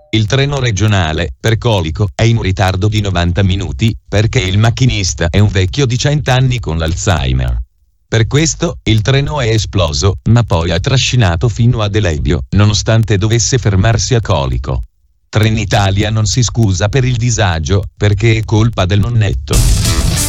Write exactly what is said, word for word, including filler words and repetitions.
Il treno regionale, per Colico, è in ritardo di novanta minuti, perché il macchinista è un vecchio di cento anni con l'Alzheimer. Per questo, il treno è esploso, ma poi ha trascinato fino ad Elebio, nonostante dovesse fermarsi a Colico. Trenitalia non si scusa per il disagio, perché è colpa del nonnetto.